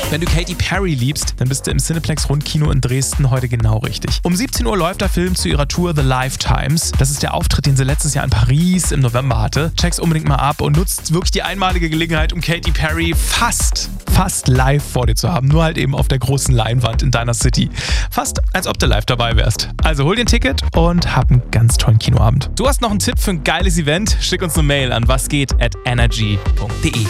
Wenn du Katy Perry liebst, dann bist du im Cineplex Rundkino in Dresden heute genau richtig. Um 17 Uhr läuft der Film zu ihrer Tour The Lifetimes. Das ist der Auftritt, den sie letztes Jahr in Paris im November hatte. Check's unbedingt mal ab und nutzt wirklich die einmalige Gelegenheit, um Katy Perry fast live vor dir zu haben. Nur halt eben auf der großen Leinwand in deiner City. Fast als ob du live dabei wärst. Also hol dir ein Ticket und hab einen ganz tollen Kinoabend. Du hast noch einen Tipp für ein geiles Event? Schick uns eine Mail an wasgeht@energy.de.